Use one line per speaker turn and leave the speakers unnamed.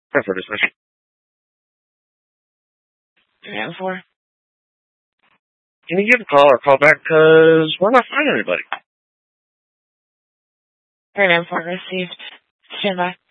For discussion.
394.
Can you give a call or call back? Because we're not finding anybody.
394 received. Stand by.